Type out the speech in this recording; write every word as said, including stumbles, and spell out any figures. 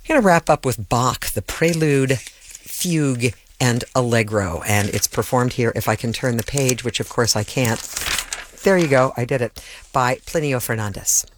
I'm going to wrap up with Bach, the Prelude, Fugue, and Allegro, and it's performed here, if I can turn the page, which of course I can't. There you go, I did it, by Plinio Fernandez.